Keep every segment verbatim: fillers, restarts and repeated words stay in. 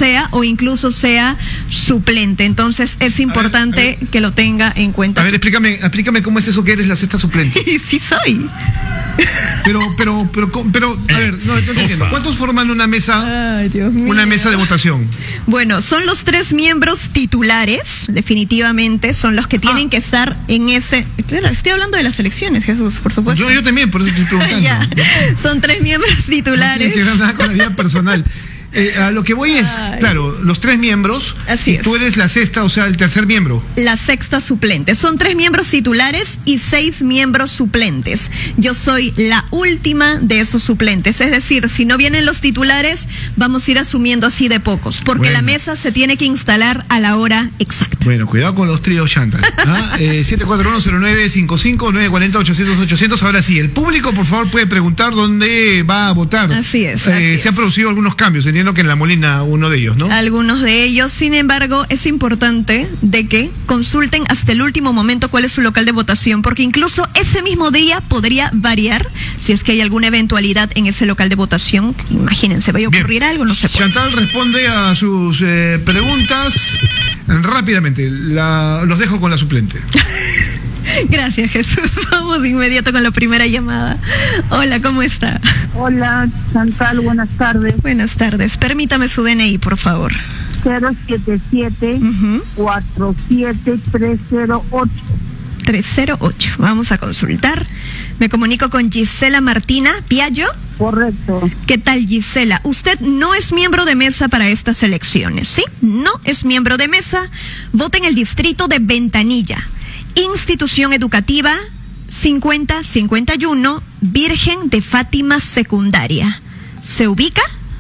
sea o incluso sea suplente. Entonces es importante a ver, a ver. que lo tenga en cuenta. A ver, explícame, explícame cómo es eso que eres la sexta suplente. Sí soy. Pero, pero, pero, pero, a ver, no, no te entiendo. ¿Cuántos forman una mesa? Ay, Dios mío. Una mesa de votación. Bueno, son los tres miembros titulares, definitivamente, son los que tienen ah. que estar en ese. Claro, estoy hablando de las elecciones, Jesús, por supuesto. Yo, yo también, por eso estoy preguntando. Ya. Son tres miembros titulares. No tiene que ver nada con la vida personal. Eh, a lo que voy es, Ay. claro, los tres miembros. Así y es. Tú eres la sexta, o sea, el tercer miembro. La sexta suplente. Son tres miembros titulares y seis miembros suplentes. Yo soy la última de esos suplentes. Es decir, si no vienen los titulares, vamos a ir asumiendo así de pocos. Porque bueno. la mesa se tiene que instalar a la hora exacta. Bueno, cuidado con los tríos Chantal. ¿Ah? eh, siete cuatro uno cero nueve cinco cinco nueve cuatro cero ochocientos ochocientos. Ahora sí, el público, por favor, puede preguntar dónde va a votar. Así es. Eh, así se es. han producido algunos cambios, entiendo que en La Molina uno de ellos, ¿no? Algunos de ellos, sin embargo, es importante de que consulten hasta el último momento cuál es su local de votación, porque incluso ese mismo día podría variar si es que hay alguna eventualidad en ese local de votación. Imagínense, vaya a ocurrir Bien. algo, no se puede. Chantal responde a sus eh, preguntas rápidamente. La, los dejo con la suplente. Gracias, Jesús. Vamos de inmediato con la primera llamada. Hola, ¿cómo está? Hola, Chantal, buenas tardes. Buenas tardes. Permítame su D N I, por favor. cero siete siete cuatro siete tres cero ocho. tres cero ocho. Vamos a consultar. Me comunico con Gisela Martina Piaggio. Correcto. ¿Qué tal, Gisela? Usted no es miembro de mesa para estas elecciones, ¿sí? No es miembro de mesa. Vota en el distrito de Ventanilla. Institución educativa cincuenta cincuenta y uno, Virgen de Fátima Secundaria. ¿Se ubica?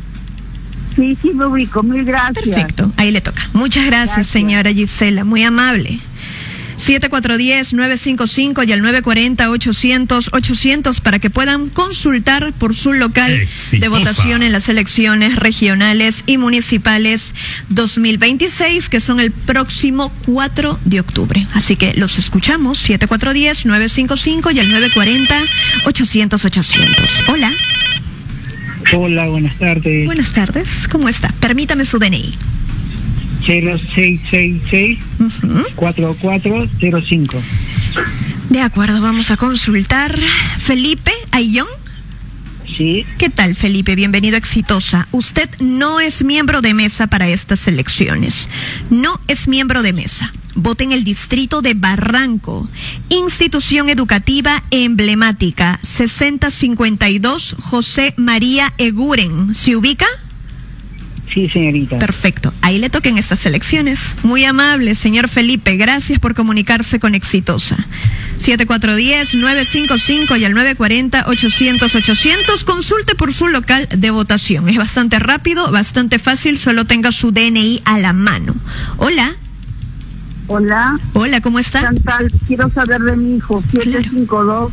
Sí, sí me ubico, mil gracias. Perfecto, ahí le toca. Muchas gracias, gracias. señora Gisela, muy amable. siete cuatro uno cero nueve cinco cinco y al nueve cuatro cero ochocientos ochocientos para que puedan consultar por su local Exitosa. de votación en las elecciones regionales y municipales dos mil veintiséis, que son el próximo cuatro de octubre. Así que los escuchamos, siete cuatro uno cero nueve cinco cinco y al nueve cuatro cero ochocientos ochocientos. Hola. Hola, buenas tardes. Buenas tardes, ¿cómo está? Permítame su D N I. cero seis seis seis cuatro cuatro cero cinco. De acuerdo, vamos a consultar. Felipe Ayllón. Sí. ¿Qué tal, Felipe? Bienvenido a Exitosa. Usted no es miembro de mesa para estas elecciones. No es miembro de mesa. Vota en el distrito de Barranco. Institución educativa emblemática sesenta cincuenta y dos José María Eguren. ¿Se ubica? Sí, señorita. Perfecto. Ahí le toquen estas elecciones. Muy amable, señor Felipe. Gracias por comunicarse con Exitosa. siete cuatro uno cero nueve cinco cinco y al nueve cuatro cero ochocientos ochocientos. Consulte por su local de votación. Es bastante rápido, bastante fácil. Solo tenga su D N I a la mano. Hola. Hola. Hola, ¿cómo está? Chantal, quiero saber de mi hijo. siete cinco dos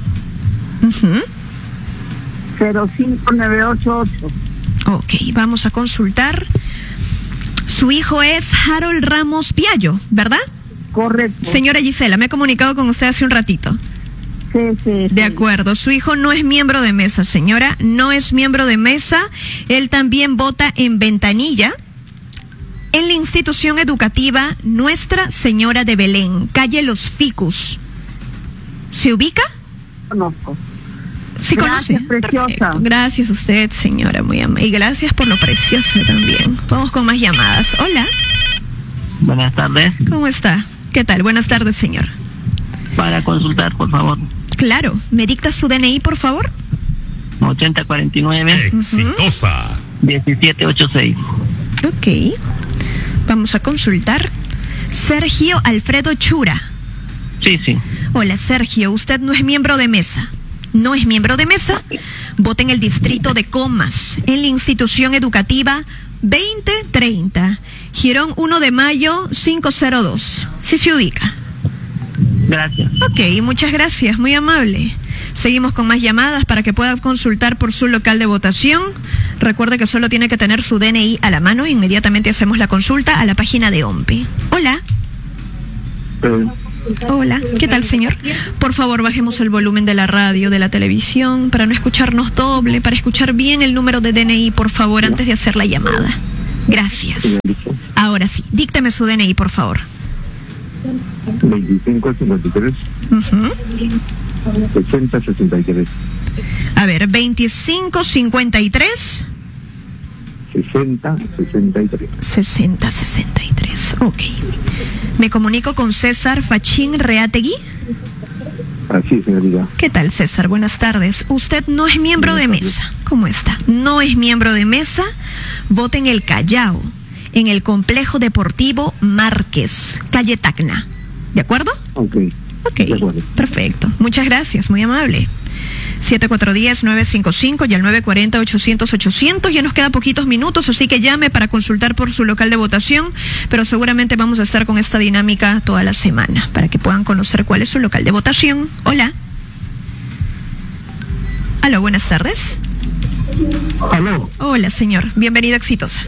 cero cinco nueve ocho ocho. Ok, vamos a consultar. Su hijo es Harold Ramos Piaggio, ¿verdad? Correcto. Señora Gisela, me he comunicado con usted hace un ratito. Sí, sí, De sí. acuerdo, su hijo no es miembro de mesa, señora, no es miembro de mesa. Él también vota en Ventanilla, en la institución educativa Nuestra Señora de Belén, calle Los Ficus. ¿Se ubica? Conozco. Sí, Gracias, conoce. preciosa. Perfecto. Gracias a usted, señora, muy amable. Y gracias por lo precioso también. Vamos con más llamadas. Hola. Buenas tardes. ¿Cómo está? ¿Qué tal? Buenas tardes, señor. Para consultar, por favor. Claro. ¿Me dicta su D N I, por favor? ochenta cuarenta y nueve. Exitosa. diecisiete ochenta y seis. Ok. Vamos a consultar. Sergio Alfredo Chura. Sí, sí. Hola, Sergio. Usted no es miembro de mesa. No es miembro de mesa. Vota en el distrito de Comas, en la institución educativa veinte treinta, Girón uno de mayo quinientos dos. ¿Sí se ubica? Gracias. Ok, muchas gracias, muy amable. Seguimos con más llamadas para que pueda consultar por su local de votación. Recuerde que solo tiene que tener su D N I a la mano. Inmediatamente hacemos la consulta a la página de OMPE. Hola. Eh. Hola, ¿qué tal, señor? Por favor, bajemos el volumen de la radio, de la televisión, para no escucharnos doble, para escuchar bien el número de D N I, por favor, antes de hacer la llamada. Gracias. Ahora sí, dícteme su D N I, por favor. veinticinco cincuenta y tres. Uh-huh. sesenta sesenta y tres. A ver, veinticinco cincuenta y tres. sesenta sesenta y tres. sesenta sesenta y tres, ok. Me comunico con César Fachín Reategui. Así es, señorita. ¿Qué tal, César? Buenas tardes. Usted no es miembro de mesa. ¿Cómo está? No es miembro de mesa. Vota en el Callao, en el Complejo Deportivo Márquez, calle Tacna. ¿De acuerdo? Ok. Ok, de acuerdo. Perfecto. Muchas gracias, muy amable. siete cuatro uno cero, nueve cinco cinco y al nueve cuatro cero, ochocientos, ochocientos. Ya nos queda poquitos minutos, así que llame para consultar por su local de votación, pero seguramente vamos a estar con esta dinámica toda la semana para que puedan conocer cuál es su local de votación. Hola. Aló, buenas tardes. Aló. Hola, señor. Bienvenido a Exitosa.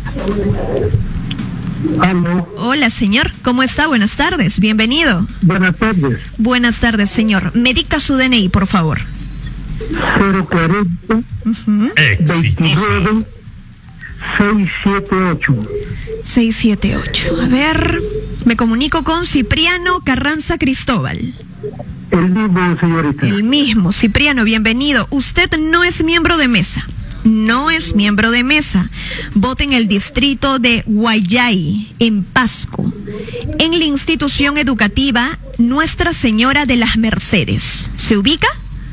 Aló. Hola, señor. ¿Cómo está? Buenas tardes. Bienvenido. Buenas tardes. Buenas tardes, señor. Me dicta su D N I, por favor. cero cuarenta Uh-huh. veintinueve seiscientos setenta y ocho. seiscientos setenta y ocho. A ver, me comunico con Cipriano Carranza Cristóbal. El mismo, señorita. El mismo. Cipriano, bienvenido. Usted no es miembro de mesa. No es miembro de mesa. Vota en el distrito de Guayay, en Pasco, en la institución educativa Nuestra Señora de las Mercedes. ¿Se ubica?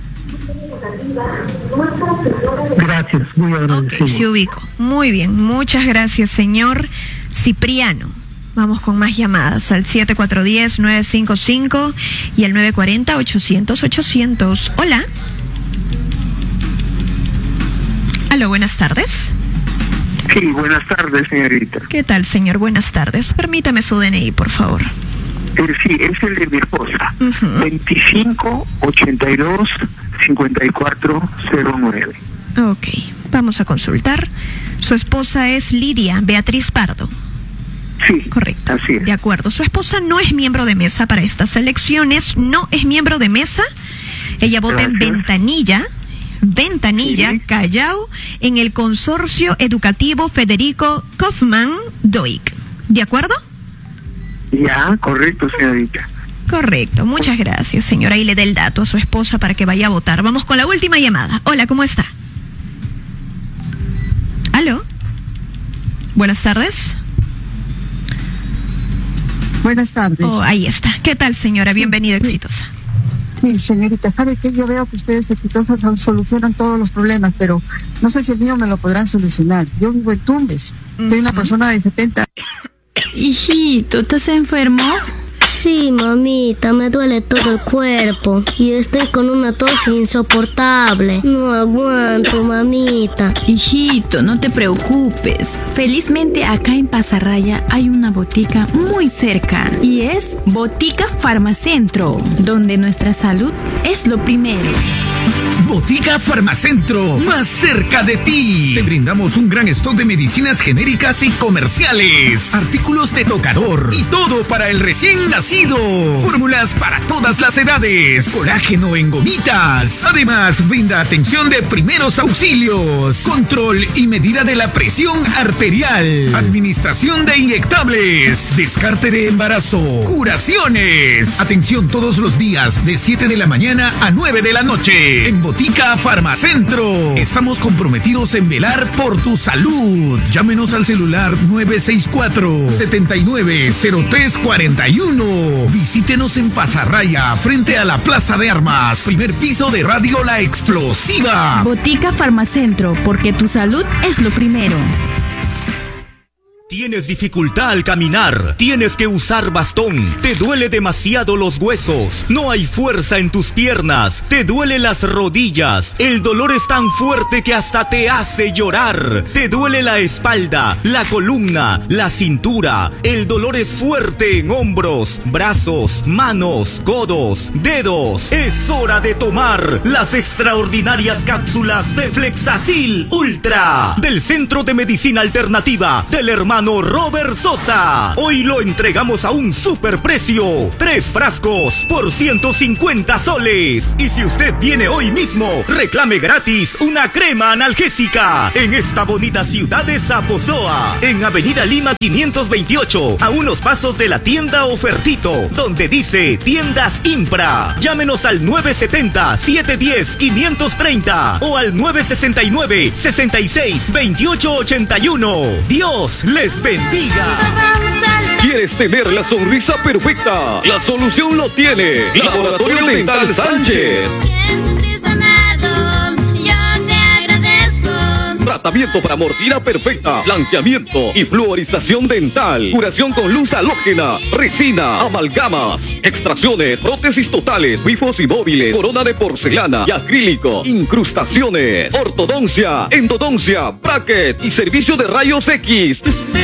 Gracias, muy agradecido. Ok, se ubico. Muy bien, muchas gracias, señor Cipriano. Vamos con más llamadas al siete cuatro uno cero, nueve cinco cinco y al nueve cuatro cero, ochocientos, ochocientos. Hola. Aló, buenas tardes. Sí, buenas tardes, señorita. ¿Qué tal, señor? Buenas tardes. Permítame su D N I, por favor. Eh, sí, es el de mi esposa. Uh-huh. veinticinco ochenta y dos cincuenta y cuatro cero nueve. Ok, vamos a consultar. Su esposa es Lidia Beatriz Pardo. Sí, correcto. Así es. De acuerdo. Su esposa no es miembro de mesa para estas elecciones, no es miembro de mesa. Ella vota en Ventanilla, Ventanilla, sí. Callao, en el consorcio educativo Federico Kaufmann Doig. ¿De acuerdo? Ya, correcto, señorita. Correcto. Muchas gracias, señora. Ahí le dé el dato a su esposa para que vaya a votar. Vamos con la última llamada. Hola, ¿cómo está? ¿Aló? Buenas tardes. Buenas tardes. Oh, ahí está. ¿Qué tal, señora? Sí, Bienvenida, sí. Exitosa. Sí, señorita, ¿sabe qué? Yo veo que ustedes Exitosas solucionan todos los problemas, pero no sé si el mío me lo podrán solucionar. Yo vivo en Tumbes. Uh-huh. Soy una persona de setenta. Hijito, ¿estás enfermo? Sí, mamita, me duele todo el cuerpo y estoy con una tos insoportable. No aguanto, mamita. Hijito, no te preocupes. Felizmente acá en Pasarraya hay una botica muy cerca y es Botica Farmacentro, donde nuestra salud es lo primero. Botica Farmacentro, más cerca de ti. Te brindamos un gran stock de medicinas genéricas y comerciales, artículos de tocador y todo para el recién nacido. Fórmulas para todas las edades, colágeno en gomitas. Además, brinda atención de primeros auxilios, control y medida de la presión arterial, administración de inyectables, descarte de embarazo, curaciones. Atención todos los días de siete de la mañana a nueve de la noche. En Botica Farmacentro estamos comprometidos en velar por tu salud. Llámenos al celular nueve seis cuatro, siete nueve cero tres cuatro uno. Visítenos en Pasarraya, frente a la Plaza de Armas, primer piso de Radio La Explosiva. Botica Farmacentro, porque tu salud es lo primero. ¿Tienes dificultad al caminar? ¿Tienes que usar bastón? ¿Te duele demasiado los huesos? ¿No hay fuerza en tus piernas? ¿Te duelen las rodillas? El dolor es tan fuerte que hasta te hace llorar. ¿Te duele la espalda, la columna, la cintura? El dolor es fuerte en hombros, brazos, manos, codos, dedos. Es hora de tomar las extraordinarias cápsulas de Flexacil Ultra del Centro de Medicina Alternativa del Hermano hermano Robert Sosa. Hoy lo entregamos a un superprecio. Tres frascos por ciento cincuenta soles. Y si usted viene hoy mismo, reclame gratis una crema analgésica en esta bonita ciudad de Zaposoa, en Avenida Lima quinientos veintiocho, a unos pasos de la tienda Ofertito, donde dice Tiendas Impra. Llámenos al nueve setenta, setecientos diez, quinientos treinta o al nueve sesenta y nueve, sesenta y seis, veintiocho ochenta y uno. Dios les bendiga. ¿Quieres tener la sonrisa perfecta? La solución lo tiene Laboratorio Dental Sánchez. Tratamiento para mordida perfecta, blanqueamiento y fluorización dental, curación con luz halógena, resina, amalgamas, extracciones, prótesis totales, bifos y móviles, corona de porcelana y acrílico, incrustaciones, ortodoncia, endodoncia, bracket y servicio de rayos X.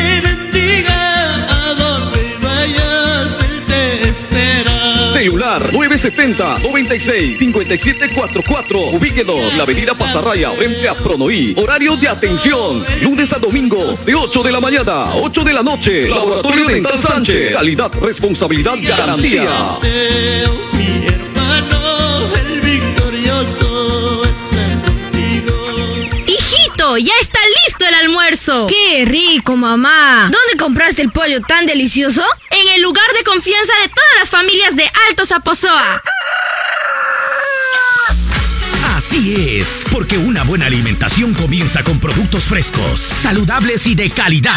Celular nueve setenta, noventa y seis, cincuenta y siete cuarenta y cuatro. Ubíquenos, la avenida Pasarraya, frente a Pronoí. Horario de atención, lunes a domingo, de ocho de la mañana a ocho de la noche. Laboratorio Dental Sánchez. Calidad, responsabilidad, garantía. Mi hermano, el victorioso está contigo. Hijito, ya está listo el almuerzo. ¡Qué rico, mamá! ¿Dónde compraste el pollo tan delicioso? En el lugar de confianza de todas las familias de Alto Zaposoa. Así es, porque una buena alimentación comienza con productos frescos, saludables y de calidad.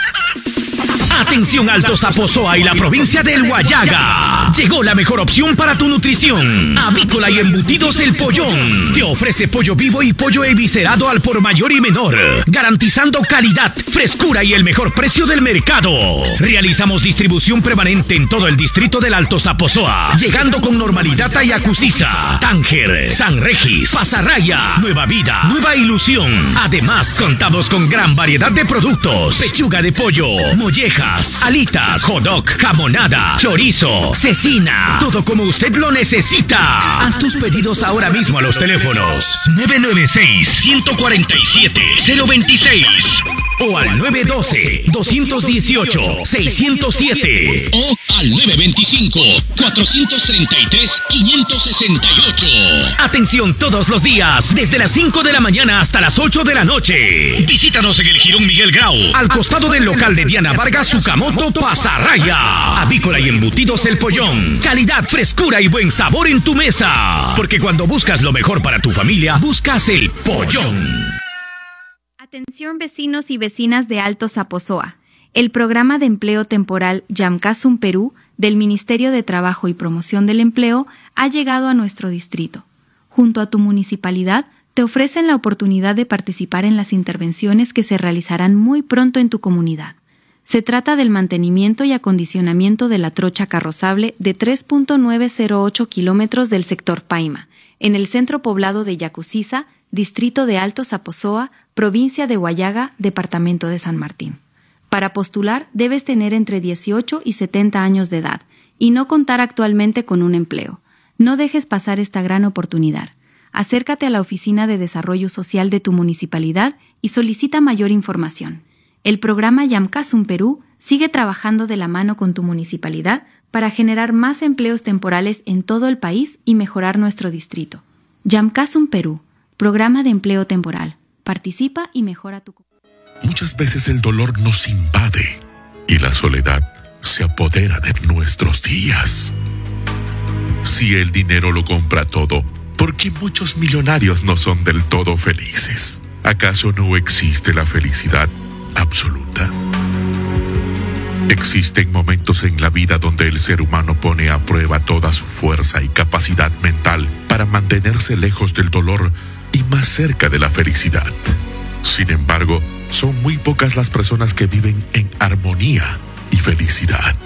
Atención Alto Zaposoa y la provincia del Huallaga. Llegó la mejor opción para tu nutrición. Avícola y Embutidos El Pollón. Te ofrece pollo vivo y pollo eviscerado al por mayor y menor, garantizando calidad, frescura y el mejor precio del mercado. Realizamos distribución permanente en todo el distrito del Alto Zaposoa, llegando con normalidad a Yacusiza, Tánger, San Regis, Pasarraya, Nueva Vida, Nueva Ilusión. Además, contamos con gran variedad de productos: pechuga de pollo, molleja, alitas, hot dog, jamonada, chorizo, cecina, todo como usted lo necesita. Haz tus pedidos ahora mismo a los teléfonos nueve nueve seis, uno cuatro siete, cero dos seis o al nueve uno dos, dos uno ocho, seis cero siete o al nueve dos cinco, cuatro tres tres, cinco seis ocho. Atención todos los días, desde las cinco de la mañana hasta las ocho de la noche. Visítanos en el Jirón Miguel Grau, al costado del local de Diana Vargas Sucamoto, Pasarraya. Avícola y Embutidos El Pollón. Calidad, frescura y buen sabor en tu mesa. Porque cuando buscas lo mejor para tu familia, buscas El Pollón. Atención vecinos y vecinas de Alto Zaposoa. El programa de empleo temporal Yamcasum Perú del Ministerio de Trabajo y Promoción del Empleo ha llegado a nuestro distrito. Junto a tu municipalidad, te ofrecen la oportunidad de participar en las intervenciones que se realizarán muy pronto en tu comunidad. Se trata del mantenimiento y acondicionamiento de la trocha carrozable de tres punto nueve cero ocho kilómetros del sector Paima, en el centro poblado de Yacusiza, distrito de Alto Zaposoa, provincia de Huallaga, departamento de San Martín. Para postular, debes tener entre dieciocho y setenta años de edad y no contar actualmente con un empleo. No dejes pasar esta gran oportunidad. Acércate a la Oficina de Desarrollo Social de tu municipalidad y solicita mayor información. El programa Yamcasum Perú sigue trabajando de la mano con tu municipalidad para generar más empleos temporales en todo el país y mejorar nuestro distrito. Yamcasum Perú, programa de empleo temporal. Participa y mejora tu comunidad. Muchas veces el dolor nos invade y la soledad se apodera de nuestros días. Si el dinero lo compra todo, ¿por qué muchos millonarios no son del todo felices? ¿Acaso no existe la felicidad absoluta? Existen momentos en la vida donde el ser humano pone a prueba toda su fuerza y capacidad mental para mantenerse lejos del dolor y más cerca de la felicidad. Sin embargo, son muy pocas las personas que viven en armonía y felicidad.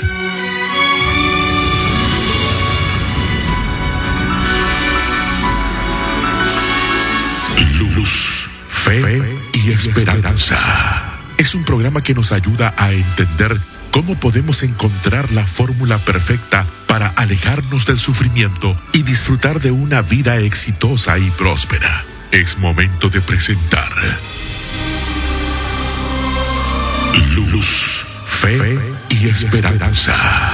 Luz, fe y esperanza. Es un programa que nos ayuda a entender cómo podemos encontrar la fórmula perfecta para alejarnos del sufrimiento y disfrutar de una vida exitosa y próspera. Es momento de presentar luz, fe y esperanza.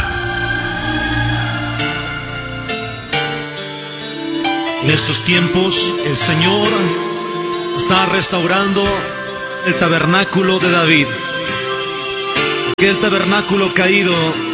En estos tiempos el Señor está restaurando el tabernáculo de David. El tabernáculo caído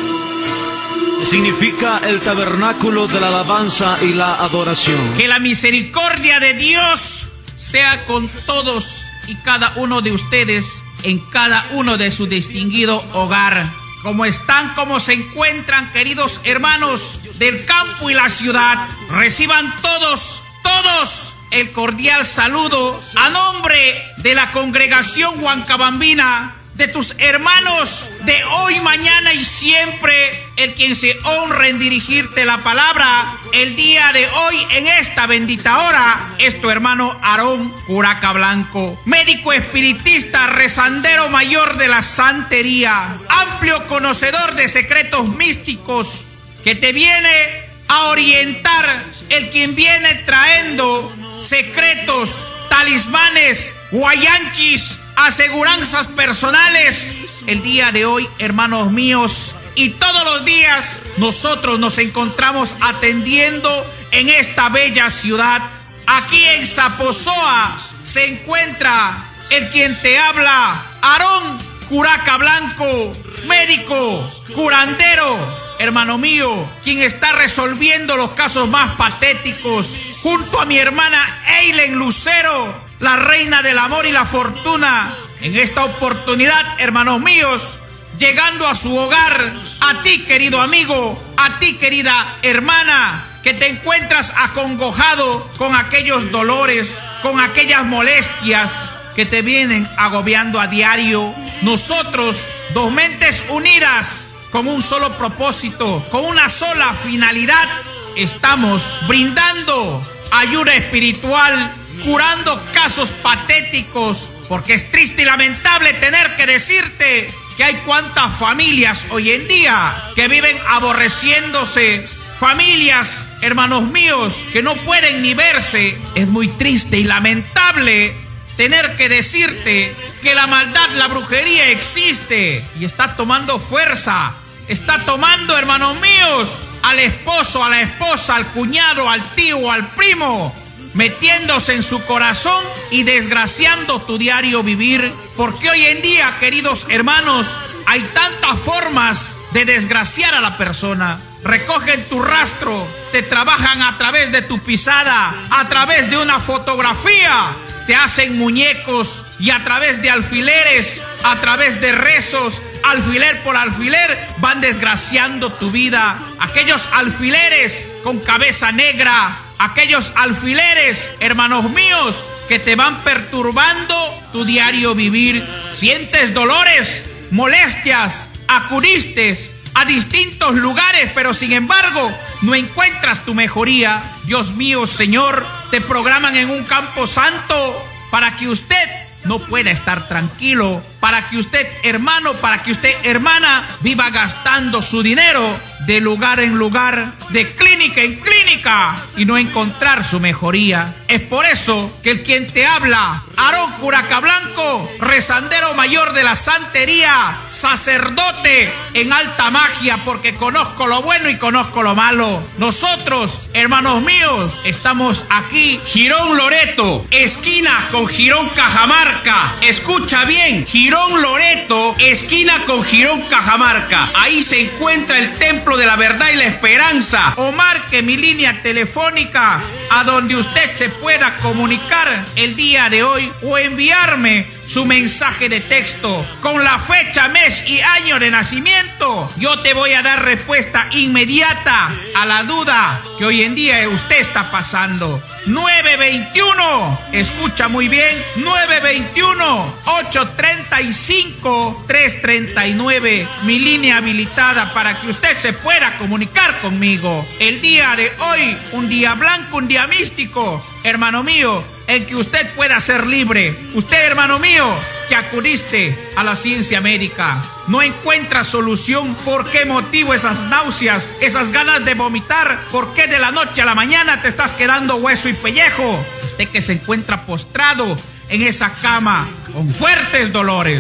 significa el tabernáculo de la alabanza y la adoración. Que la misericordia de Dios sea con todos y cada uno de ustedes en cada uno de su distinguido hogar. ¿Cómo están? ¿Cómo se encuentran, queridos hermanos del campo y la ciudad? Reciban todos, todos el cordial saludo a nombre de la congregación Huancabambina, de tus hermanos de hoy, mañana y siempre, el quien se honra en dirigirte la palabra el día de hoy en esta bendita hora es tu hermano Aarón Curaca Blanco, médico espiritista, rezandero mayor de la santería, amplio conocedor de secretos místicos, que te viene a orientar, el quien viene trayendo secretos, talismanes, guayanchis, aseguranzas personales. El día de hoy, hermanos míos, y todos los días nosotros nos encontramos atendiendo en esta bella ciudad. Aquí en Zaposoa se encuentra el quien te habla, Aarón Curaca Blanco, médico, curandero, hermano mío, quien está resolviendo los casos más patéticos, junto a mi hermana Eileen Lucero, la reina del amor y la fortuna. En esta oportunidad, hermanos míos, llegando a su hogar, a ti, querido amigo, a ti, querida hermana, que te encuentras acongojado con aquellos dolores, con aquellas molestias que te vienen agobiando a diario. Nosotros, dos mentes unidas, con un solo propósito, con una sola finalidad, estamos brindando ayuda espiritual, curando casos patéticos, porque es triste y lamentable tener que decirte que hay cuantas familias hoy en día que viven aborreciéndose, familias, hermanos míos, que no pueden ni verse. Es muy triste y lamentable tener que decirte que la maldad, la brujería existe y está tomando fuerza, está tomando, hermanos míos, al esposo, a la esposa, al cuñado, al tío, al primo, metiéndose en su corazón y desgraciando tu diario vivir. Porque hoy en día, queridos hermanos, hay tantas formas de desgraciar a la persona. Recogen tu rastro, te trabajan a través de tu pisada, a través de una fotografía, te hacen muñecos y a través de alfileres, a través de rezos, alfiler por alfiler, van desgraciando tu vida. Aquellos alfileres con cabeza negra, aquellos alfileres, hermanos míos, que te van perturbando tu diario vivir. Sientes dolores, molestias, acudiste a distintos lugares, pero sin embargo no encuentras tu mejoría. Dios mío, Señor, te programan en un campo santo para que usted no pueda estar tranquilo, para que usted, hermano, para que usted, hermana, viva gastando su dinero de lugar en lugar, de clínica en clínica, y no encontrar su mejoría. Es por eso que el quien te habla, Aarón Curaca Blanco, rezandero mayor de la santería, sacerdote en alta magia, porque conozco lo bueno y conozco lo malo. Nosotros, hermanos míos, estamos aquí, Girón Loreto, esquina con Girón Cajamarca. Escucha bien, Girón Loreto, esquina con Girón Cajamarca. Ahí se encuentra el templo de la verdad y la esperanza. O marque mi línea telefónica a donde usted se pueda comunicar el día de hoy o enviarme su mensaje de texto con la fecha, mes y año de nacimiento. Yo te voy a dar respuesta inmediata a la duda que hoy en día usted está pasando. nueve veintiuno, escucha muy bien, nueve veintiuno, ocho treinta y cinco, tres treinta y nueve, mi línea habilitada para que usted se pueda comunicar conmigo. El día de hoy, un día blanco, un día místico, hermano mío, en que usted pueda ser libre. Usted, hermano mío, que acudiste a la ciencia médica, no encuentra solución. ¿Por qué motivo esas náuseas, esas ganas de vomitar? ¿Por qué de la noche a la mañana te estás quedando hueso y pellejo? Usted que se encuentra postrado en esa cama con fuertes dolores,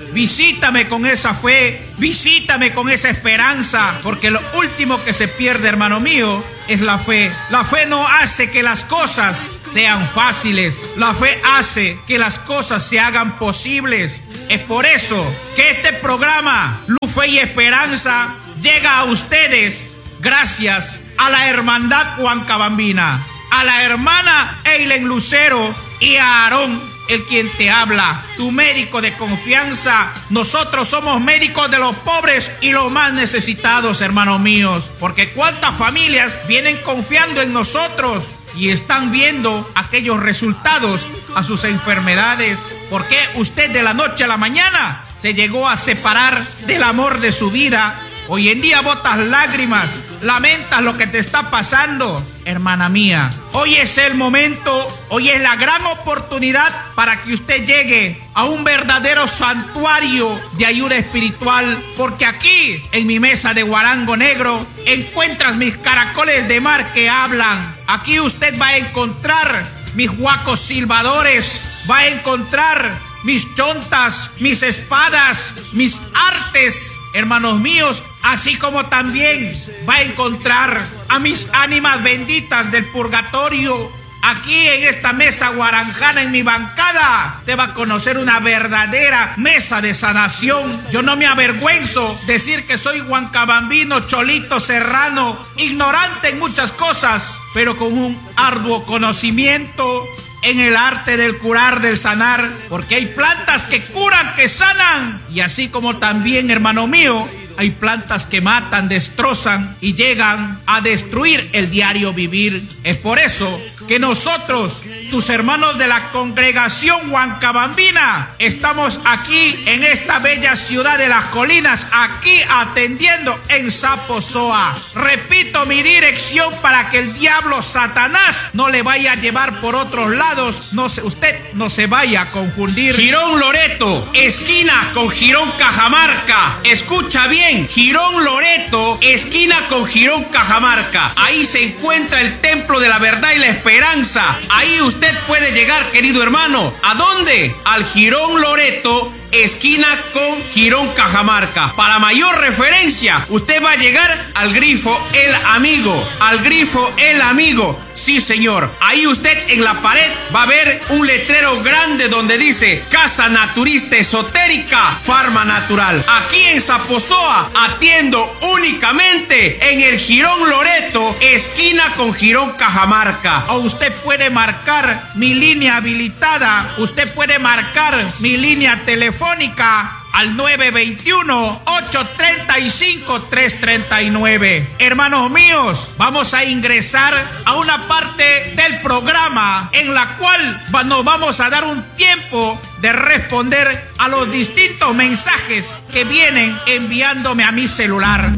visítame con esa fe, visítame con esa esperanza, porque lo último que se pierde, hermano mío, es la fe. La fe no hace que las cosas sean fáciles, la fe hace que las cosas se hagan posibles. Es por eso que este programa, Luz, Fe y Esperanza, llega a ustedes gracias a la Hermandad Huancabambina, a la hermana Eileen Lucero y a Aarón, el quien te habla, tu médico de confianza. Nosotros somos médicos de los pobres y los más necesitados, hermanos míos, porque cuántas familias vienen confiando en nosotros y están viendo aquellos resultados a sus enfermedades. ¿Por qué usted de la noche a la mañana se llegó a separar del amor de su vida? Hoy en día botas lágrimas, lamentas lo que te está pasando, hermana mía. Hoy es el momento, hoy es la gran oportunidad para que usted llegue a un verdadero santuario de ayuda espiritual, porque aquí, en mi mesa de guarango negro, encuentras mis caracoles de mar que hablan. Aquí usted va a encontrar mis huacos silbadores, va a encontrar mis chontas, mis espadas, mis artes, hermanos míos, así como también va a encontrar a mis ánimas benditas del purgatorio. Aquí en esta mesa guaranjana, en mi bancada, te va a conocer una verdadera mesa de sanación. Yo no me avergüenzo decir que soy huancabambino, cholito, serrano, ignorante en muchas cosas, pero con un arduo conocimiento en el arte del curar, del sanar, porque hay plantas que curan, que sanan, y así como también, hermano mío, hay plantas que matan, destrozan y llegan a destruir el diario vivir. Es por eso que nosotros, tus hermanos de la congregación huancabambina, estamos aquí en esta bella ciudad de las colinas, aquí atendiendo en Saposoa. Repito mi dirección para que el diablo Satanás no le vaya a llevar por otros lados, no se, usted no se vaya a confundir. Girón Loreto, esquina con Girón Cajamarca. Escucha bien. Girón Loreto, esquina con Girón Cajamarca. Ahí se encuentra el Templo de la Verdad y la Esperanza. Ahí usted puede llegar, querido hermano. ¿A dónde? Al Girón Loreto, esquina con Girón Cajamarca. Para mayor referencia, usted va a llegar al grifo El Amigo. Al grifo El Amigo. Sí, señor. Ahí usted en la pared va a ver un letrero grande donde dice Casa Naturista Esotérica Farma Natural. Aquí en Saposoa atiendo únicamente en el Girón Loreto, esquina con Girón Cajamarca. O usted puede marcar mi línea habilitada. Usted puede marcar mi línea telefónica al nueve dos uno, ocho tres cinco, tres tres nueve. Hermanos míos, vamos a ingresar a una parte del programa en la cual nos vamos a dar un tiempo de responder a los distintos mensajes que vienen enviándome a mi celular.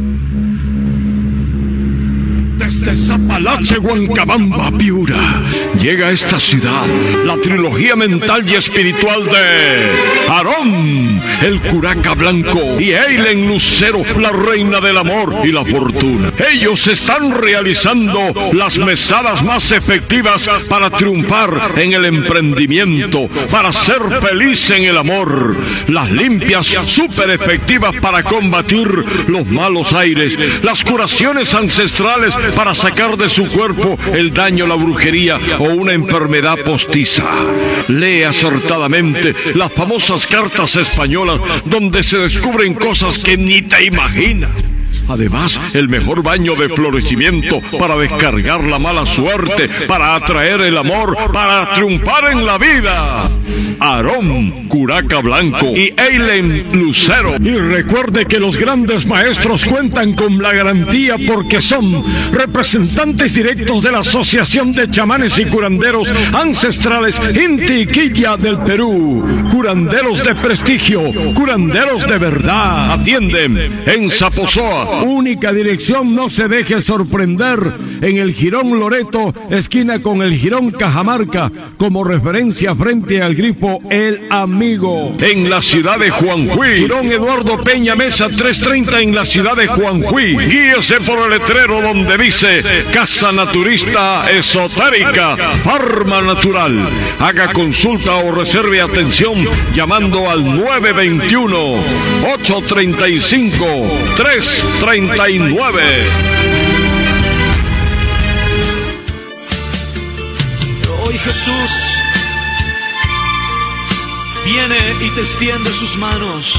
Desde Zapalache, Huancabamba, Piura, llega a esta ciudad la trilogía mental y espiritual de Aarón, el curaca blanco, y Eileen Lucero, la reina del amor y la fortuna. Ellos están realizando las mesadas más efectivas para triunfar en el emprendimiento, para ser feliz en el amor. Las limpias súper efectivas para combatir los malos aires, las curaciones ancestrales para sacar de su cuerpo el daño, la brujería o una enfermedad postiza. Lee acertadamente las famosas cartas españolas donde se descubren cosas que ni te imaginas. Además, el mejor baño de florecimiento para descargar la mala suerte, para atraer el amor, para triunfar en la vida. Aarón, curaca blanco, y Eileen Lucero. Y recuerde que los grandes maestros cuentan con la garantía porque son representantes directos de la Asociación de Chamanes y Curanderos Ancestrales Inti Quilla del Perú. Curanderos de prestigio, curanderos de verdad. Atienden en Saposoa, Única dirección, no se deje sorprender, en el Jirón Loreto, esquina con el Jirón Cajamarca, como referencia frente al grifo El Amigo. En la ciudad de Juanjuy, Jirón Eduardo Peña Mesa trescientos treinta en la ciudad de Juanjuy. Guíese por el letrero donde dice Casa Naturista Esotérica, Farma Natural. Haga consulta o reserve atención llamando al nueve veintiuno, ochocientos treinta y cinco, trescientos treinta y nueve. Hoy Jesús viene y te extiende sus manos.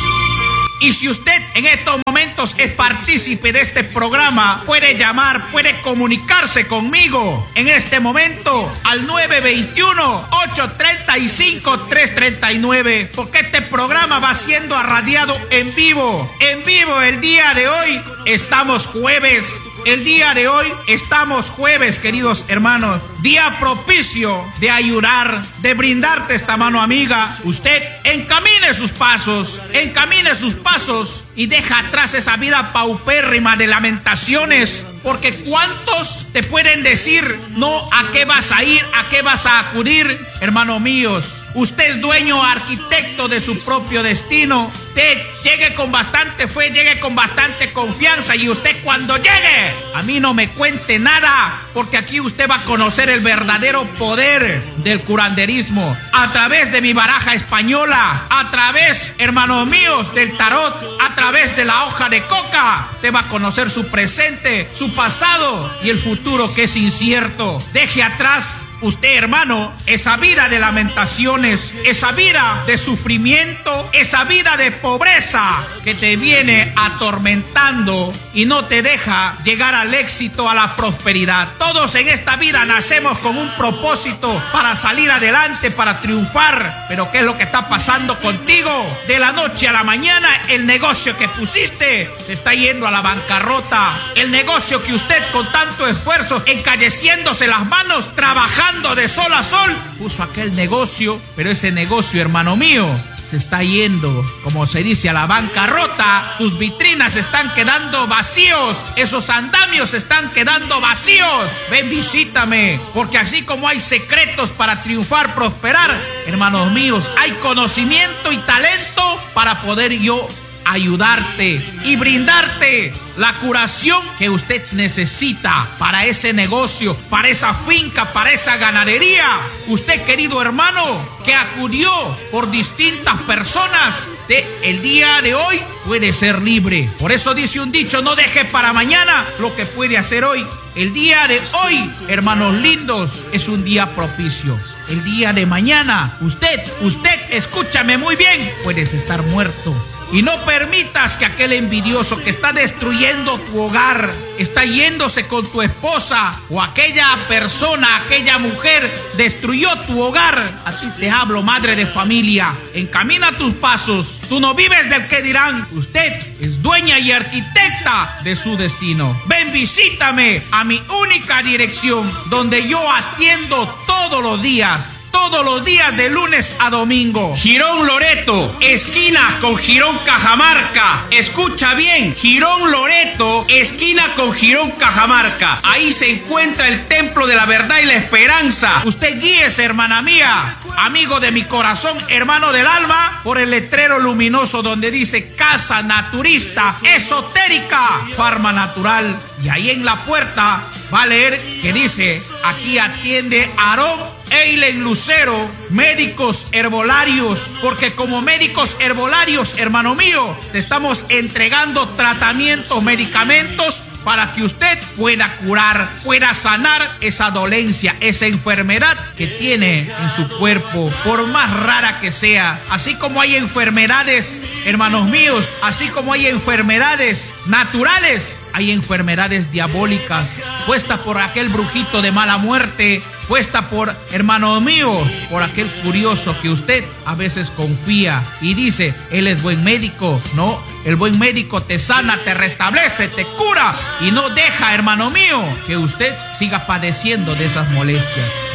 Y si usted en estos momentos es partícipe de este programa, puede llamar, puede comunicarse conmigo en este momento al nueve veintiuno, ochocientos treinta y cinco, trescientos treinta y nueve, porque este programa va siendo irradiado en vivo. En vivo el día de hoy, estamos jueves. El día de hoy estamos jueves, queridos hermanos. Día propicio de ayudar, de brindarte esta mano amiga. Usted encamine sus pasos, encamine sus pasos y deja atrás esa vida paupérrima de lamentaciones. Porque ¿cuántos te pueden decir no a qué vas a ir, a qué vas a acudir? Hermanos míos, usted es dueño, arquitecto de su propio destino. Usted llegue con bastante fe, llegue con bastante confianza, y usted cuando llegue, a mí no me cuente nada, porque aquí usted va a conocer el verdadero poder del curanderismo a través de mi baraja española, a través, hermanos míos, del tarot, a través de la hoja de coca. Usted va a conocer su presente, su pasado y el futuro, que es incierto. Deje atrás usted, hermano, esa vida de lamentaciones, esa vida de sufrimiento, esa vida de pobreza que te viene atormentando y no te deja llegar al éxito, a la prosperidad. Todos en esta vida nacemos con un propósito para salir adelante, para triunfar. Pero ¿qué es lo que está pasando contigo? De la noche a la mañana, el negocio que pusiste se está yendo a la bancarrota. El negocio que usted con tanto esfuerzo, encalleciéndose las manos, trabajando de sol a sol, puso aquel negocio, pero ese negocio, hermano mío, se está yendo, como se dice, a la bancarrota. Tus vitrinas están quedando vacíos, esos andamios están quedando vacíos. Ven, visítame, porque así como hay secretos para triunfar, prosperar, hermanos míos, hay conocimiento y talento para poder yo ayudarte y brindarte la curación que usted necesita para ese negocio, para esa finca, para esa ganadería. Usted, querido hermano, que acudió por distintas personas, de el día de hoy puede ser libre. Por eso dice un dicho: no deje para mañana lo que puede hacer hoy. El día de hoy, hermanos lindos, es un día propicio. El día de mañana, usted, usted, escúchame muy bien, puedes estar muerto. Y no permitas que aquel envidioso que está destruyendo tu hogar, está yéndose con tu esposa, o aquella persona, aquella mujer destruyó tu hogar. A ti te hablo, madre de familia, encamina tus pasos. Tú no vives del que dirán. Usted es dueña y arquitecta de su destino. Ven, visítame a mi única dirección, donde yo atiendo todos los días. Todos los días de lunes a domingo. Jirón Loreto, esquina con Jirón Cajamarca. Escucha bien, Jirón Loreto, esquina con Jirón Cajamarca. Ahí se encuentra el Templo de la Verdad y la Esperanza. Usted guíese, hermana mía, amigo de mi corazón, hermano del alma, por el letrero luminoso donde dice Casa Naturista Esotérica, Farma Natural. Y ahí en la puerta va a leer que dice: aquí atiende Aarón Eilen Lucero, médicos herbolarios, porque como médicos herbolarios, hermano mío, te estamos entregando tratamientos, medicamentos para que usted pueda curar, pueda sanar esa dolencia, esa enfermedad que tiene en su cuerpo, por más rara que sea. Así como hay enfermedades, hermanos míos, así como hay enfermedades naturales, hay enfermedades diabólicas, puestas por aquel brujito de mala muerte, puesta por, hermano mío, por aquel curioso que usted a veces confía y dice: él es buen médico. No, el buen médico te sana, te restablece, te cura y no deja, hermano mío, que usted siga padeciendo de esas molestias.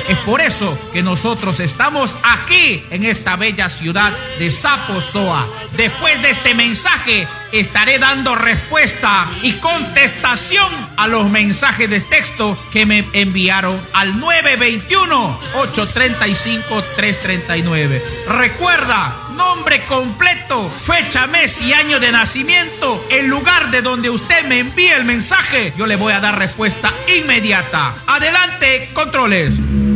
Es por eso que nosotros estamos aquí en esta bella ciudad de Zaposoa. Después de este mensaje estaré dando respuesta y contestación a los mensajes de texto que me enviaron al nueve dos uno, ocho tres cinco, tres tres nueve. Recuerda, nombre completo, fecha, mes y año de nacimiento, el lugar de donde usted me envíe el mensaje, yo le voy a dar respuesta inmediata. Adelante, controles.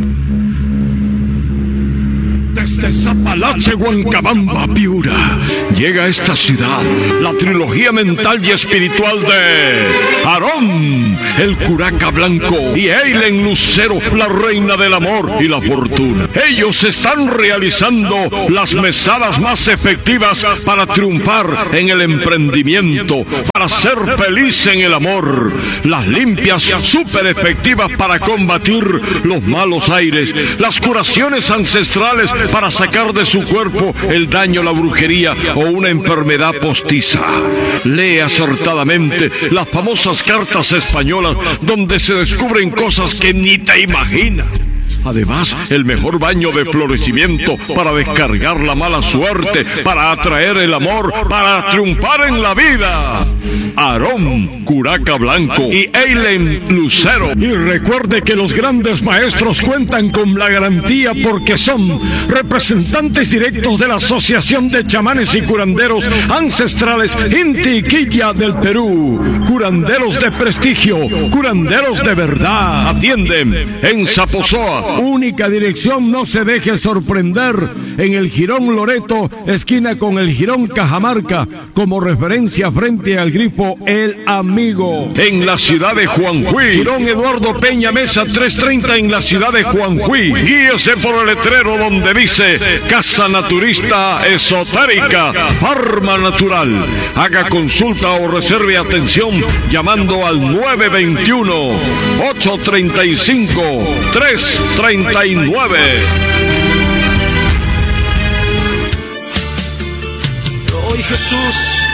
Desde Zapalache, Huancabamba, Piura, llega a esta ciudad la trilogía mental y espiritual de Aarón, el curaca blanco, y Eileen Lucero, la reina del amor y la fortuna. Ellos están realizando las mesadas más efectivas para triunfar en el emprendimiento, para ser feliz en el amor, las limpias súper efectivas para combatir los malos aires, las curaciones ancestrales para sacar de su cuerpo el daño, la brujería o una enfermedad postiza. Lee acertadamente las famosas cartas españolas donde se descubren cosas que ni te imaginas. Además, el mejor baño de florecimiento para descargar la mala suerte, para atraer el amor, para triunfar en la vida. Aarón, curaca blanco, y Eileen Lucero. Y recuerde que los grandes maestros cuentan con la garantía porque son representantes directos de la Asociación de Chamanes y Curanderos Ancestrales Inti y Quilla del Perú. Curanderos de prestigio, curanderos de verdad. Atienden en Zaposoa. Única dirección, no se deje sorprender, en el Jirón Loreto, esquina con el Jirón Cajamarca, como referencia frente al grifo El Amigo. En la ciudad de Juanjuy, Jirón Eduardo Peña Mesa trescientos treinta en la ciudad de Juanjuy. Guíese por el letrero donde dice Casa Naturista Esotérica, Farma Natural. Haga consulta o reserve atención llamando al nueve dos uno, ocho tres cinco, tres treinta y nueve. Hoy Jesús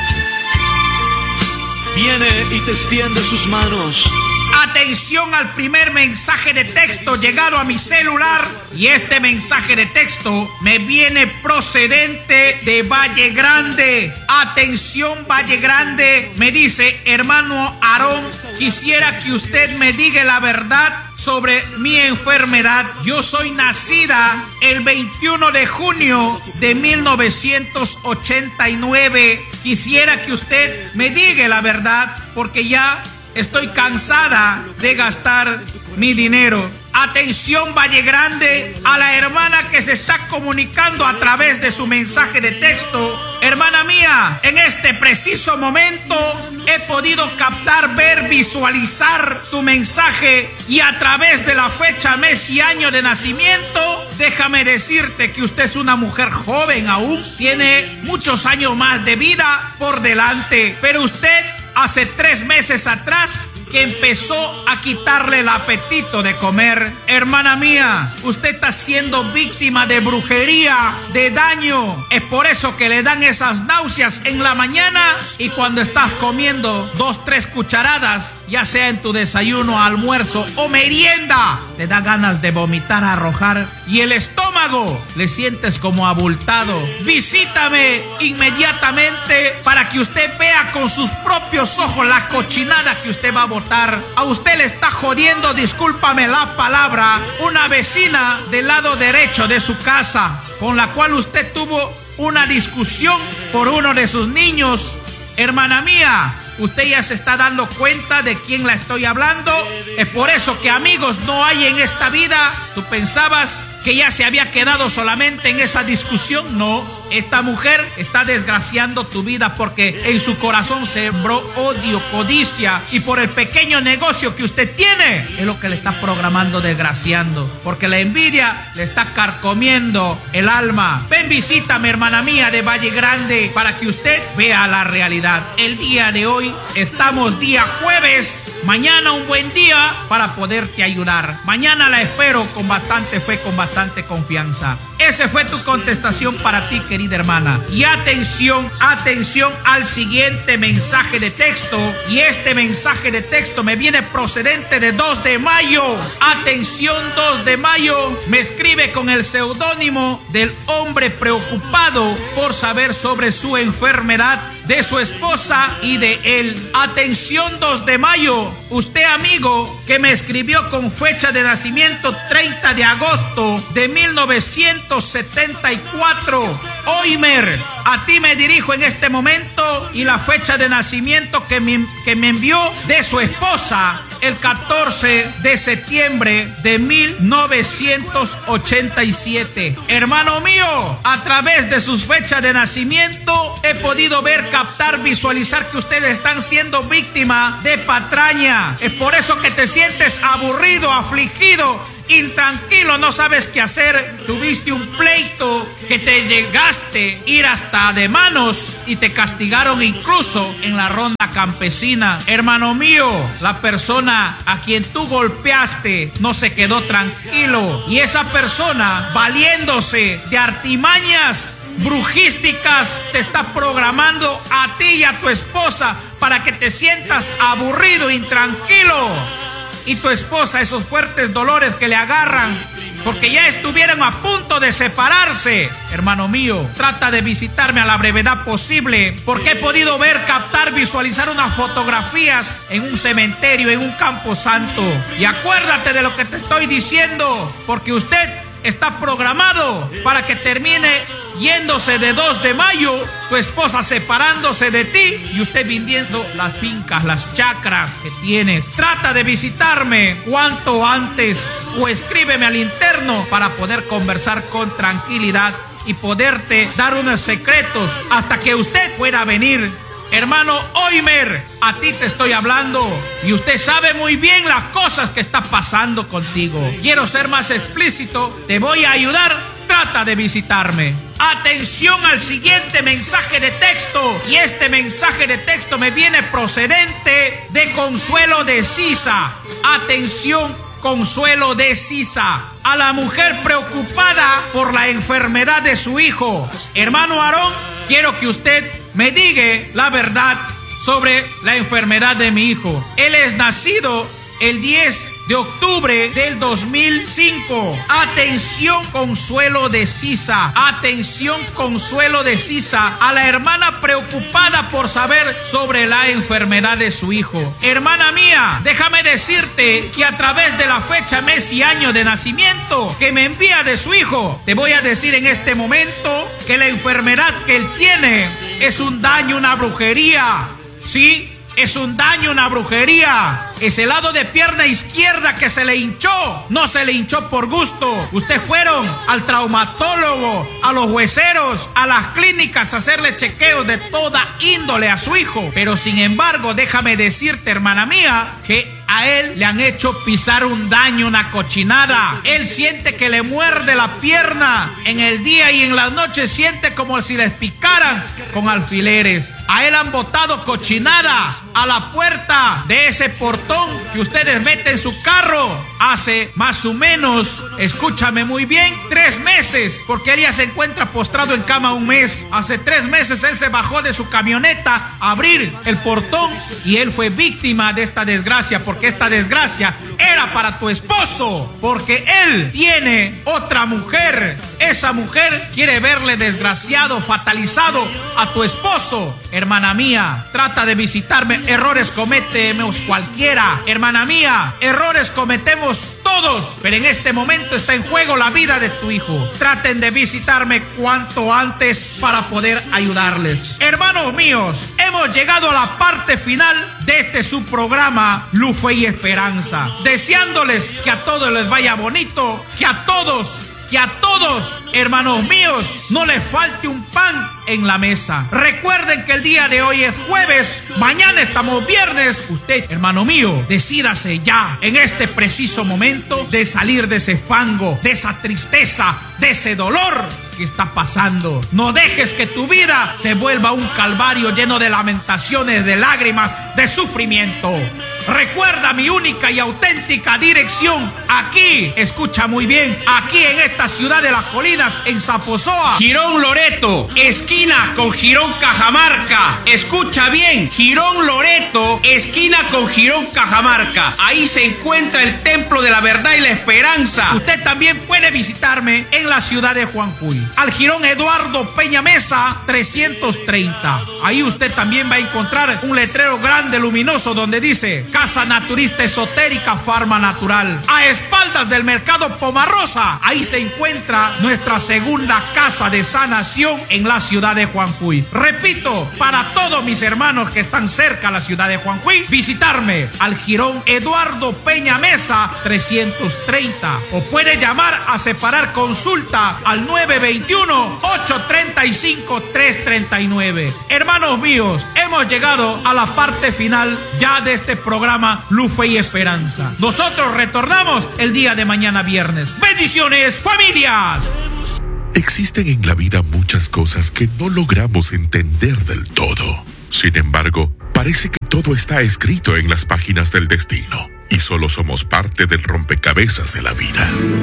viene y te extiende sus manos. Atención al primer mensaje de texto llegado a mi celular, y este mensaje de texto me viene procedente de Valle Grande. Atención, Valle Grande, me dice: hermano Aarón, quisiera que usted me diga la verdad sobre mi enfermedad. Yo soy nacida el veintiuno de junio de mil novecientos ochenta y nueve. Quisiera que usted me diga la verdad porque ya estoy cansada de gastar mi dinero. Atención, Valle Grande, a la hermana que se está comunicando a través de su mensaje de texto. Hermana mía, en este preciso momento he podido captar, ver, visualizar tu mensaje, y a través de la fecha, mes y año de nacimiento, déjame decirte que usted es una mujer joven aún, tiene muchos años más de vida por delante, pero usted hace tres meses atrás que empezó a quitarle el apetito de comer. Hermana mía, usted está siendo víctima de brujería, de daño. Es por eso que le dan esas náuseas en la mañana, y cuando estás comiendo dos, tres cucharadas, ya sea en tu desayuno, almuerzo o merienda, te da ganas de vomitar, arrojar, y el estómago le sientes como abultado. Visítame inmediatamente para que usted vea con sus propios ojos la cochinada que usted va a botar. A usted le está jodiendo, discúlpame la palabra, una vecina del lado derecho de su casa, con la cual usted tuvo una discusión por uno de sus niños. Hermana mía, usted ya se está dando cuenta de quién la estoy hablando. Es por eso que amigos no hay en esta vida. ¿Tú pensabas que ya se había quedado solamente en esa discusión? No. Esta mujer está desgraciando tu vida porque en su corazón sembró odio, codicia, y por el pequeño negocio que usted tiene es lo que le está programando, desgraciando, porque la envidia le está carcomiendo el alma. Ven, visítame, hermana mía de Valle Grande, para que usted vea la realidad. El día de hoy Hoy estamos día jueves, mañana un buen día para poderte ayudar. Mañana la espero con bastante fe, con bastante confianza. Esa fue tu contestación para ti, querida hermana. Y atención, atención al siguiente mensaje de texto. Y este mensaje de texto me viene procedente de dos de mayo. Atención, dos de mayo. Me escribe con el seudónimo del hombre preocupado por saber sobre su enfermedad de su esposa y de él. Atención, dos de mayo. Usted, amigo, que me escribió con fecha de nacimiento treinta de agosto de mil novecientos setenta y cuatro. Oimer, a ti me dirijo en este momento y la fecha de nacimiento que me, que me envió de su esposa el catorce de septiembre de mil novecientos ochenta y siete. Hermano mío, a través de sus fechas de nacimiento he podido ver, captar, visualizar que ustedes están siendo víctimas de patraña. Es por eso que te sientes aburrido, afligido, intranquilo, no sabes qué hacer. Tuviste un pleito que te llegaste a ir hasta de manos y te castigaron incluso en la ronda campesina. Hermano mío, la persona a quien tú golpeaste no se quedó tranquilo, y esa persona, valiéndose de artimañas brujísticas, te está programando a ti y a tu esposa para que te sientas aburrido, intranquilo. Y tu esposa, esos fuertes dolores que le agarran porque ya estuvieron a punto de separarse. Hermano mío, trata de visitarme a la brevedad posible, porque he podido ver, captar, visualizar unas fotografías en un cementerio, en un campo santo. Y acuérdate de lo que te estoy diciendo, porque usted está programado para que termine yéndose de dos de mayo, tu esposa separándose de ti y usted vendiendo las fincas, las chacras que tienes. Trata de visitarme cuanto antes o escríbeme al interno para poder conversar con tranquilidad y poderte dar unos secretos hasta que usted pueda venir. Hermano Oimer, a ti te estoy hablando y usted sabe muy bien las cosas que está pasando contigo. Quiero ser más explícito, te voy a ayudar, trata de visitarme. Atención al siguiente mensaje de texto, y este mensaje de texto me viene procedente de Consuelo de Sisa. Atención, Consuelo de Sisa, a la mujer preocupada por la enfermedad de su hijo. Hermano Aarón, quiero que usted me diga la verdad sobre la enfermedad de mi hijo. Él es nacido el diez de octubre del dos mil cinco. Atención, Consuelo de Sisa. Atención, Consuelo de Sisa, a la hermana preocupada por saber sobre la enfermedad de su hijo. Hermana mía, déjame decirte que a través de la fecha, mes y año de nacimiento que me envía de su hijo, te voy a decir en este momento que la enfermedad que él tiene es un daño, una brujería. ¿Sí? Es un daño, una brujería. Ese lado de pierna izquierda que se le hinchó, no se le hinchó por gusto. Ustedes fueron al traumatólogo, a los hueseros, a las clínicas a hacerle chequeos de toda índole a su hijo. Pero sin embargo, déjame decirte, hermana mía, que a él le han hecho pisar un daño, una cochinada. Él siente que le muerde la pierna. En el día y en la noche siente como si les picaran con alfileres. A él han botado cochinada a la puerta de ese portón que ustedes meten en su carro hace más o menos, escúchame muy bien, tres meses, porque él ya se encuentra postrado en cama un mes. Hace tres meses él se bajó de su camioneta a abrir el portón y él fue víctima de esta desgracia, porque esta desgracia era para tu esposo, porque él tiene otra mujer. Esa mujer quiere verle desgraciado, fatalizado a tu esposo. Hermana mía, trata de visitarme. Errores cometemos cualquiera. Hermana mía, errores cometemos todos, pero en este momento está en juego la vida de tu hijo. Traten de visitarme cuanto antes para poder ayudarles. Hermanos míos, hemos llegado a la parte final de este su programa Luz, Fe y Esperanza, deseándoles que a todos les vaya bonito, que a todos Que a todos, hermanos míos, no les falte un pan en la mesa. Recuerden que el día de hoy es jueves, mañana estamos viernes. Usted, hermano mío, decídase ya, en este preciso momento, de salir de ese fango, de esa tristeza, de ese dolor que está pasando. No dejes que tu vida se vuelva un calvario lleno de lamentaciones, de lágrimas, de sufrimiento. Recuerda mi única y auténtica dirección. Aquí, escucha muy bien, aquí en esta ciudad de las colinas, en Zaposoa, Girón Loreto, esquina con Girón Cajamarca. Escucha bien, Girón Loreto, esquina con Girón Cajamarca. Ahí se encuentra el Templo de la Verdad y la Esperanza. Usted también puede visitarme en la ciudad de Juancuy, al Girón Eduardo Peña Mesa trescientos treinta. Ahí usted también va a encontrar un letrero grande luminoso donde dice Casa Naturista Esotérica Farma Natural. A espaldas del mercado Pomarrosa, ahí se encuentra nuestra segunda casa de sanación en la ciudad de Juancuy. Repito, para todos mis hermanos que están cerca a la ciudad de Juancuy, visitarme al Girón Eduardo Peña Mesa trescientos treinta, o puede llamar a separar consulta al nueve veintiuno, ocho treinta y cinco, tres treinta y nueve. Hermanos míos, hemos llegado a la parte final ya de este programa Luz, Fe y Esperanza. Nosotros retornamos el día de mañana viernes. ¡Bendiciones, familias! Existen en la vida muchas cosas que no logramos entender del todo. Sin embargo, parece que todo está escrito en las páginas del destino y solo somos parte del rompecabezas de la vida.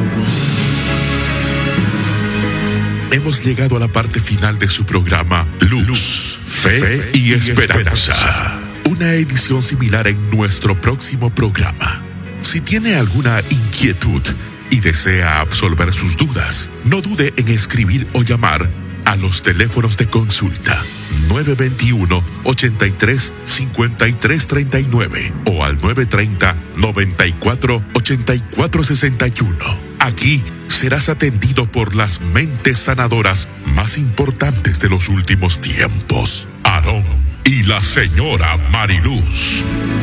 Hemos llegado a la parte final de su programa Luz, Fe y Esperanza. Una edición similar en nuestro próximo programa. Si tiene alguna inquietud y desea absolver sus dudas, no dude en escribir o llamar a los teléfonos de consulta nueve veintiuno, ochenta y tres, cincuenta y tres treinta y nueve o al nueve treinta, noventa y cuatro, ochenta y cuatro sesenta y uno. Aquí serás atendido por las mentes sanadoras más importantes de los últimos tiempos. Aarón y la señora Mariluz.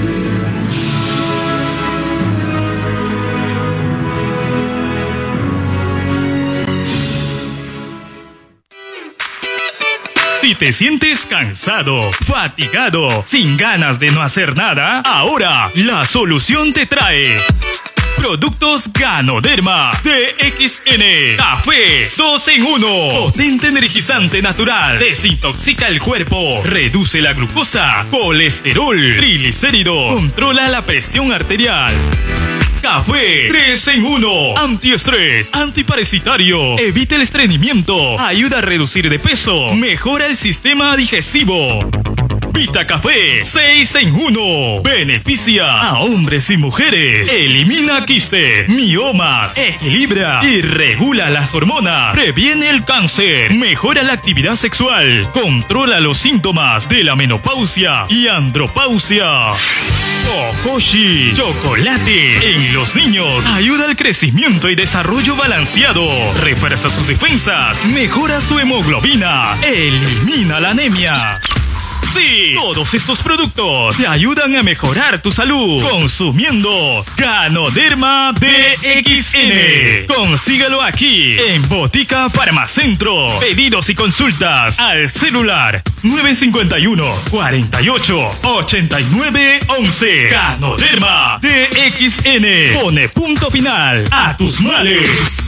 Si te sientes cansado, fatigado, sin ganas de no hacer nada, ahora la solución te trae Productos Ganoderma D X N. Café dos en uno. Potente energizante natural. Desintoxica el cuerpo. Reduce la glucosa, colesterol, triglicérido. Controla la presión arterial. Café tres en uno. Antiestrés, antiparasitario, evita el estreñimiento, ayuda a reducir de peso, mejora el sistema digestivo. Vita Café seis en uno. Beneficia a hombres y mujeres. Elimina quiste, miomas, equilibra y regula las hormonas. Previene el cáncer. Mejora la actividad sexual. Controla los síntomas de la menopausia y andropausia. Okoshi, chocolate en los niños. Ayuda al crecimiento y desarrollo balanceado. Refuerza sus defensas. Mejora su hemoglobina. Elimina la anemia. Sí, todos estos productos te ayudan a mejorar tu salud consumiendo Ganoderma D X N. Consígalo aquí en Botica Farmacentro. Pedidos y consultas al celular nueve cinco uno, cuarenta y ocho, ochenta y nueve once. Ganoderma D X N. Pone punto final a tus males.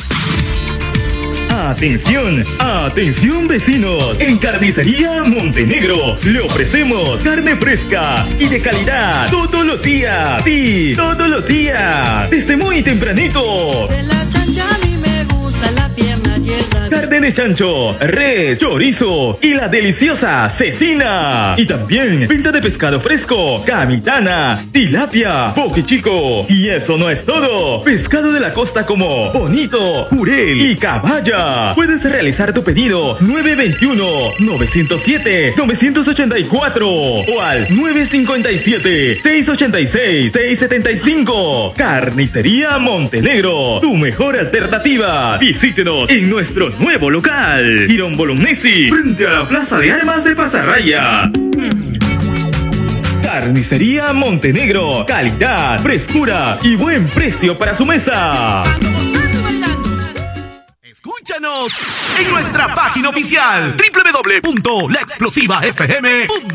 Atención, atención vecinos. En Carnicería Montenegro le ofrecemos carne fresca y de calidad todos los días. Sí, todos los días. Desde muy tempranito. De la chancha a mí me gusta la pierna llena. Carne de chancho, res, chorizo y la deliciosa cecina. Y también venta de pescado fresco, camitana, tilapia, poke chico. Y eso no es todo. Pescado de la costa como bonito, jurel y caballa. Puedes realizar tu pedido nueve veintiuno, novecientos siete, novecientos ochenta y cuatro o al nueve cincuenta y siete, seiscientos ochenta y seis, seiscientos setenta y cinco. Carnicería Montenegro, tu mejor alternativa. Visítenos en nuestro nuevo local, Girón Bolognesi, frente a la Plaza de Armas de Pasarraya. Carnicería Montenegro, calidad, frescura y buen precio para su mesa. Escúchanos en nuestra página oficial doble u doble u doble u punto la explosiva f m punto com.